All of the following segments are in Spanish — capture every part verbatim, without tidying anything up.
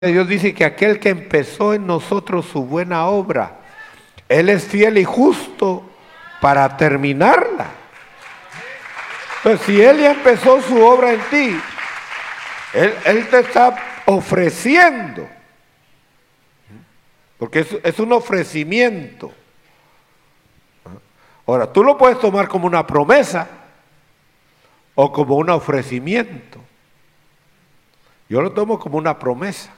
Dios dice que aquel que empezó en nosotros su buena obra, Él es fiel y justo para terminarla. Pues si Él ya empezó su obra en ti, Él, Él te está ofreciendo, porque es, es un ofrecimiento. Ahora, tú lo puedes tomar como una promesa o como un ofrecimiento. Yo lo tomo como una promesa.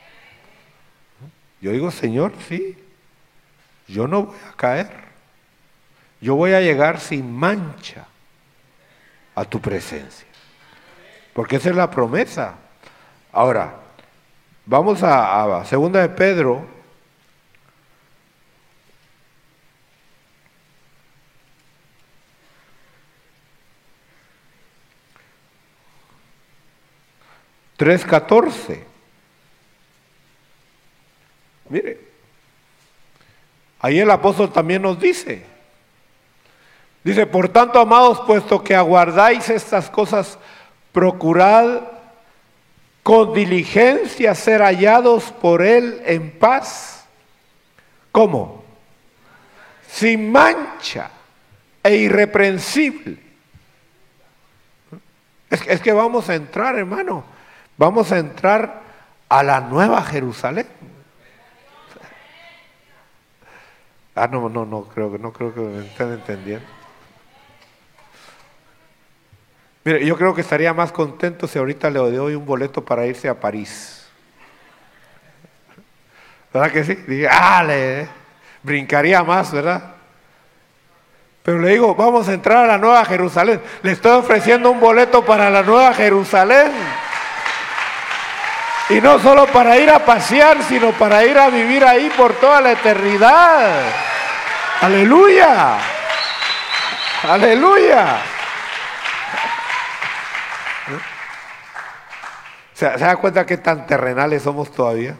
Yo digo, Señor, sí, yo no voy a caer. Yo voy a llegar sin mancha a tu presencia. Porque esa es la promesa. Ahora, vamos a, a Segunda de Pedro. tres catorce. Mire, ahí el apóstol también nos dice, dice, por tanto, amados, puesto que aguardáis estas cosas, procurad con diligencia ser hallados por Él en paz. ¿Cómo? Sin mancha e irreprensible. Es que, es que vamos a entrar, hermano, vamos a entrar a la nueva Jerusalén. Ah, no, no, no creo que no creo que me estén entendiendo. Mire, yo creo que estaría más contento si ahorita le doy un boleto para irse a París. ¿Verdad que sí? Diga, ah, le brincaría más, ¿verdad? Pero le digo, vamos a entrar a la nueva Jerusalén. Le estoy ofreciendo un boleto para la nueva Jerusalén. Y no solo para ir a pasear, sino para ir a vivir ahí por toda la eternidad. ¡Aleluya! ¡Aleluya! ¿Se, ¿Se da cuenta qué tan terrenales somos todavía?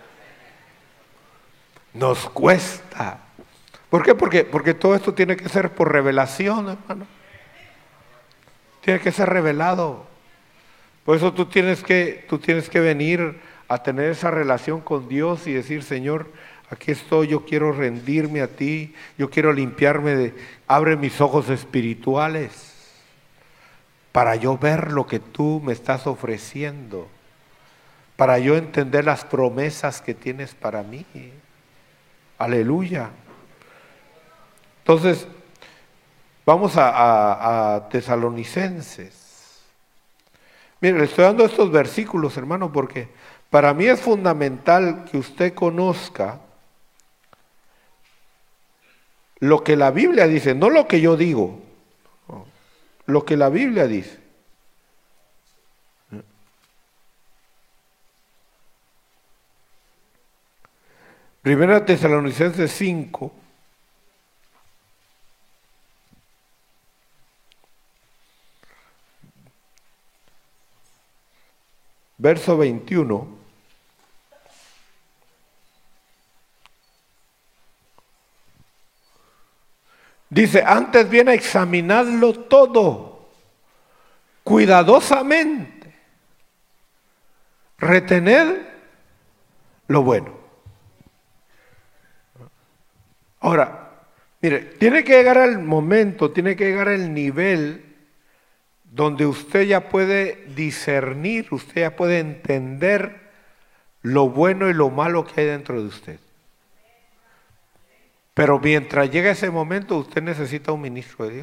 Nos cuesta. ¿Por qué? Porque, porque todo esto tiene que ser por revelación, hermano. Tiene que ser revelado. Por eso tú tienes que, tú tienes que venir a tener esa relación con Dios y decir, Señor, aquí estoy, yo quiero rendirme a ti, yo quiero limpiarme de, abre mis ojos espirituales para yo ver lo que tú me estás ofreciendo, para yo entender las promesas que tienes para mí. Aleluya. Entonces, vamos a, a, a Tesalonicenses. Mire, le estoy dando estos versículos, hermano, porque para mí es fundamental que usted conozca lo que la Biblia dice, no lo que yo digo, no, lo que la Biblia dice. Primera Tesalonicenses cinco. Verso veintiuno, dice, antes bien examinadlo todo, cuidadosamente, retened lo bueno. Ahora, mire, tiene que llegar el momento, tiene que llegar el nivel donde usted ya puede discernir, usted ya puede entender lo bueno y lo malo que hay dentro de usted. Pero mientras llega ese momento, usted necesita un ministro de Dios.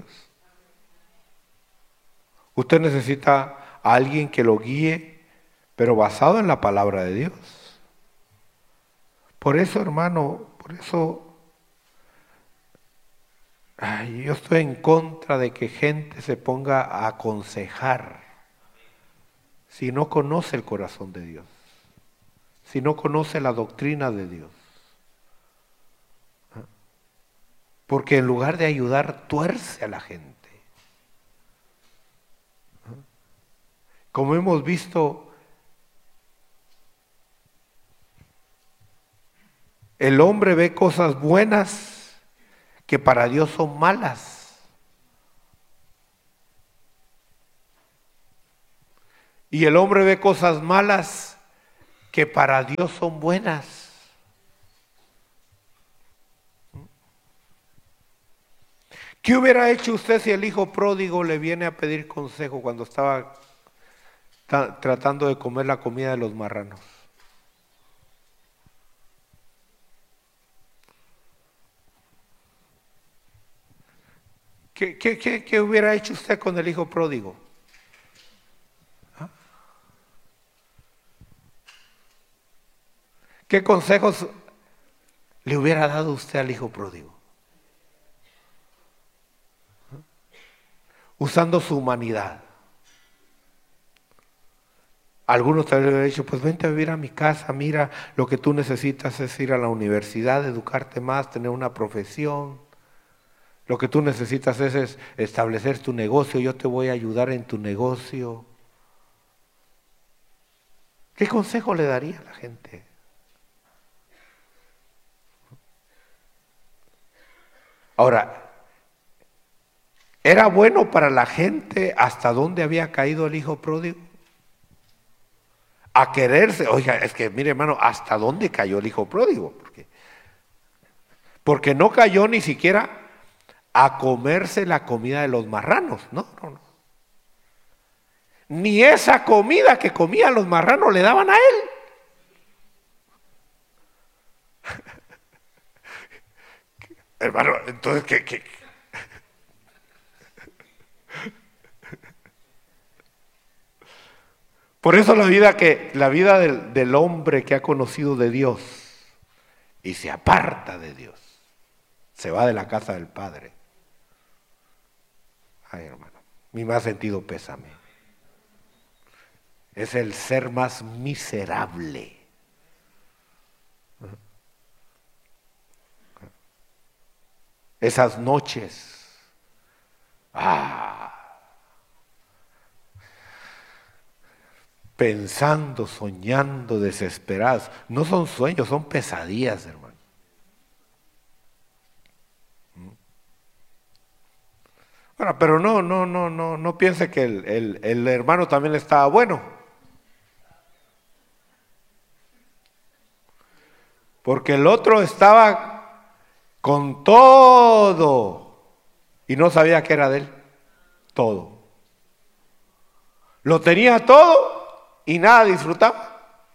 Usted necesita a alguien que lo guíe, pero basado en la palabra de Dios. Por eso, hermano, por eso ay, yo estoy en contra de que gente se ponga a aconsejar si no conoce el corazón de Dios, si no conoce la doctrina de Dios. Porque en lugar de ayudar, tuerce a la gente. Como hemos visto, el hombre ve cosas buenas que para Dios son malas. Y el hombre ve cosas malas que para Dios son buenas. ¿Qué hubiera hecho usted si el hijo pródigo le viene a pedir consejo cuando estaba ta- tratando de comer la comida de los marranos? ¿Qué, qué, qué, qué hubiera hecho usted con el hijo pródigo? ¿Ah? ¿Qué consejos le hubiera dado usted al hijo pródigo? Usando su humanidad. Algunos tal vez le hubieran dicho, pues vente a vivir a mi casa, mira, lo que tú necesitas es ir a la universidad, educarte más, tener una profesión. Lo que tú necesitas es, es establecer tu negocio, yo te voy a ayudar en tu negocio. ¿Qué consejo le daría a la gente? Ahora, ¿era bueno para la gente hasta dónde había caído el hijo pródigo? A quererse, oiga, es que mire hermano, ¿hasta dónde cayó el hijo pródigo? Porque, porque no cayó ni siquiera a comerse la comida de los marranos, no, no, no. Ni esa comida que comían los marranos le daban a él. Hermano, entonces, ¿qué? qué? Por eso la vida, que, la vida del, del hombre que ha conocido de Dios y se aparta de Dios, se va de la casa del Padre. Ay, hermano, mi más sentido pésame. Es el ser más miserable. Esas noches, ah, pensando, soñando, desesperados. No son sueños, son pesadillas, hermano. Bueno, pero no, no, no, no, no piense que el, el, el hermano también estaba bueno. Porque el otro estaba con todo y no sabía que era de él. Todo. Lo tenía todo y nada disfrutaba.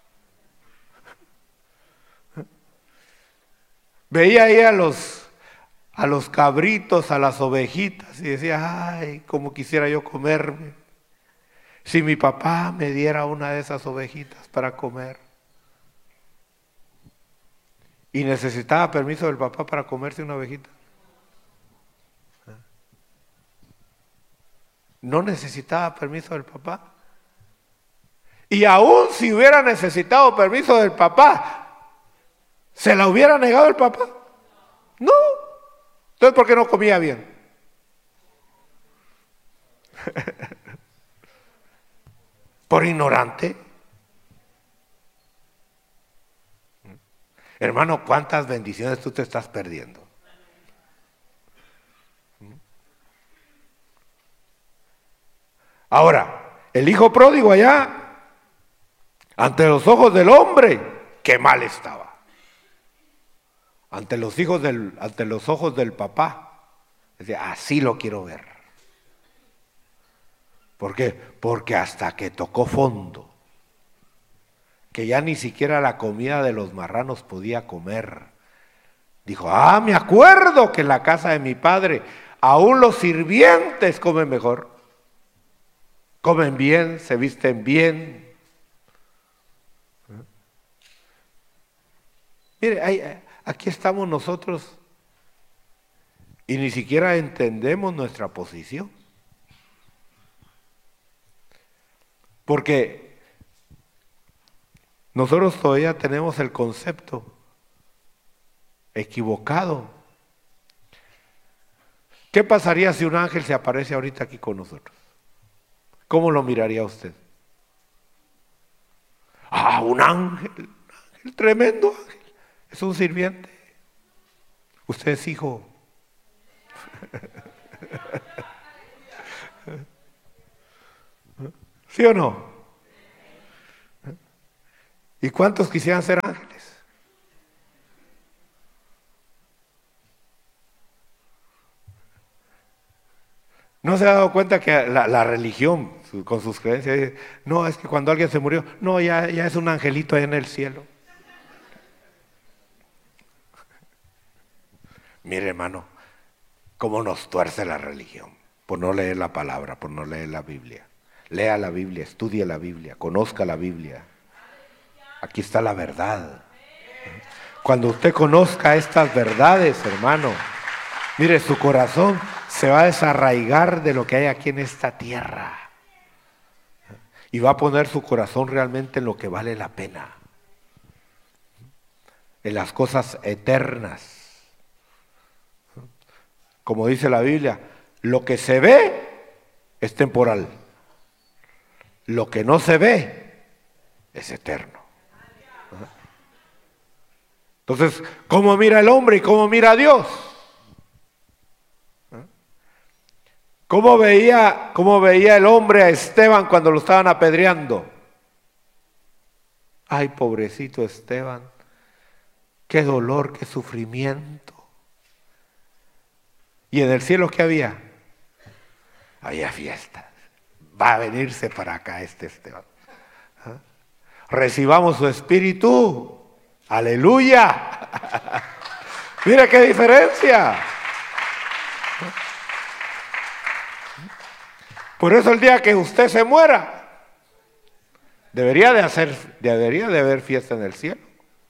Veía ahí a los, a los cabritos, a las ovejitas y decía, ay, cómo quisiera yo comerme. Si mi papá me diera una de esas ovejitas para comer. Y necesitaba permiso del papá para comerse una ovejita. No necesitaba permiso del papá. Y aún si hubiera necesitado permiso del papá, ¿se la hubiera negado el papá? No. Entonces, ¿por qué no comía bien? ¿Por ignorante? Hermano, ¿cuántas bendiciones tú te estás perdiendo? Ahora, el hijo pródigo allá, ante los ojos del hombre, qué mal estaba. Ante los hijos del, ante los ojos del papá, decía, así lo quiero ver. ¿Por qué? Porque hasta que tocó fondo, que ya ni siquiera la comida de los marranos podía comer, dijo, ah, me acuerdo que en la casa de mi padre aún los sirvientes comen mejor. Comen bien, se visten bien. Mire, hay, aquí estamos nosotros y ni siquiera entendemos nuestra posición. Porque nosotros todavía tenemos el concepto equivocado. ¿Qué pasaría si un ángel se aparece ahorita aquí con nosotros? ¿Cómo lo miraría usted? Ah, un ángel, un ángel, tremendo ángel. Es un sirviente. Usted es hijo. ¿Sí o no? ¿Y cuántos quisieran ser ángeles? ¿No se ha dado cuenta que la, la religión, con sus creencias, dice, no, es que cuando alguien se murió, no, ya, ya es un angelito allá en el cielo? Mire, hermano, cómo nos tuerce la religión por no leer la palabra, por no leer la Biblia. Lea la Biblia, estudie la Biblia, conozca la Biblia. Aquí está la verdad. Cuando usted conozca estas verdades, hermano, mire, su corazón se va a desarraigar de lo que hay aquí en esta tierra y va a poner su corazón realmente en lo que vale la pena, en las cosas eternas. Como dice la Biblia, lo que se ve es temporal, lo que no se ve es eterno. Entonces, ¿cómo mira el hombre y cómo mira a Dios? ¿Cómo veía, cómo veía el hombre a Esteban cuando lo estaban apedreando? Ay, pobrecito Esteban, qué dolor, qué sufrimiento. ¿Y en el cielo qué había? Había fiestas. Va a venirse para acá este Esteban. ¿Ah? Recibamos su espíritu. ¡Aleluya! Mira qué diferencia. Por eso el día que usted se muera, debería de hacer, debería de haber fiesta en el cielo.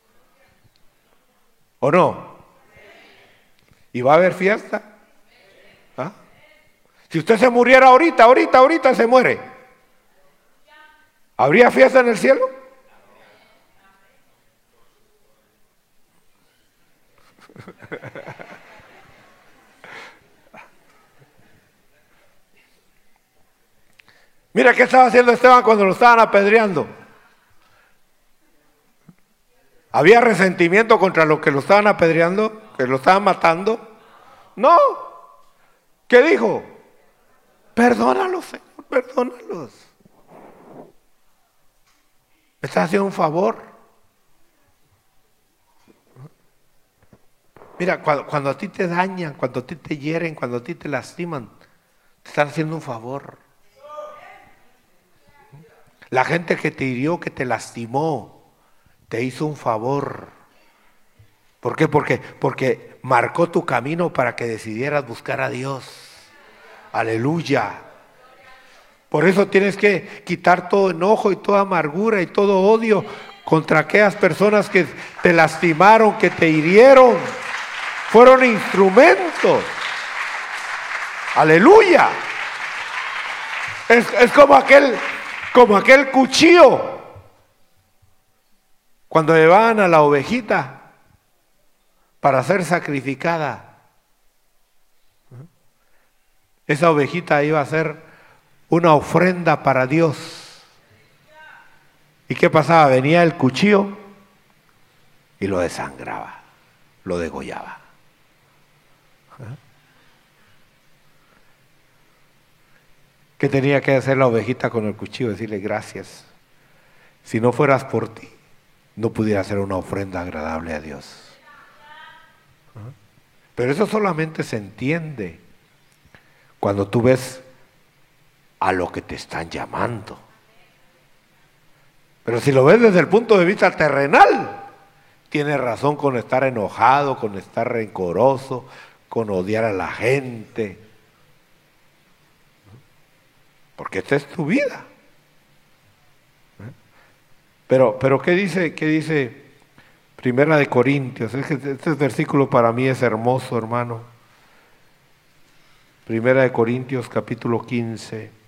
¿O no? ¿Y va a haber fiesta? ¿Ah? Si usted se muriera ahorita, ahorita, ahorita se muere, ¿habría fiesta en el cielo? Mira qué estaba haciendo Esteban cuando lo estaban apedreando. ¿Había resentimiento contra los que lo estaban apedreando, que lo estaban matando? No. ¿Qué dijo? Perdónalos, Señor, perdónalos. ¿Me estás haciendo un favor? Mira, cuando, cuando a ti te dañan, cuando a ti te hieren, cuando a ti te lastiman, te están haciendo un favor. La gente que te hirió, que te lastimó, te hizo un favor. ¿Por qué? Porque, porque marcó tu camino para que decidieras buscar a Dios. Aleluya. Por eso tienes que quitar todo enojo y toda amargura y todo odio contra aquellas personas que te lastimaron, que te hirieron. Fueron instrumentos. Aleluya. Es, es como aquel, como aquel cuchillo cuando llevaban a la ovejita para ser sacrificada. Esa ovejita iba a ser una ofrenda para Dios. ¿Y qué pasaba? Venía el cuchillo y lo desangraba, lo degollaba. ¿Qué tenía que hacer la ovejita con el cuchillo? Decirle gracias. Si no fueras por ti, no pudiera hacer una ofrenda agradable a Dios. Pero eso solamente se entiende cuando tú ves a lo que te están llamando. Pero si lo ves desde el punto de vista terrenal, tienes razón con estar enojado, con estar rencoroso, con odiar a la gente. Porque esta es tu vida. Pero, pero ¿qué dice, qué dice Primera de Corintios? Es que este versículo para mí es hermoso, hermano. Primera de Corintios, capítulo quince.